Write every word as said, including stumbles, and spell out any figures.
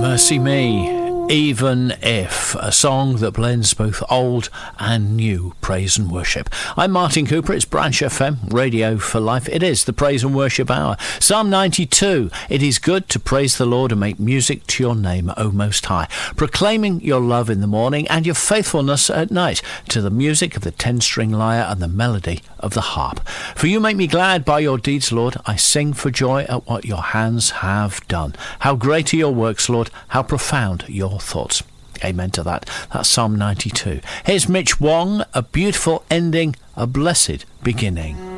Mercy Me, Even If, a song that blends both old and new praise and worship. I'm Martin Cooper, it's Branch F M, Radio for Life. It is the Praise and Worship Hour. Psalm ninety-two, it is good to praise the Lord and make music to your name, O Most High, proclaiming your love in the morning and your faithfulness at night, to the music of the ten-string lyre and the melody of the harp. For you make me glad by your deeds, Lord. I sing for joy at what your hands have done. How great are your works, Lord, how profound your thoughts. Amen to that. That's Psalm ninety-two. Here's Mitch Wong, a beautiful ending, a blessed beginning.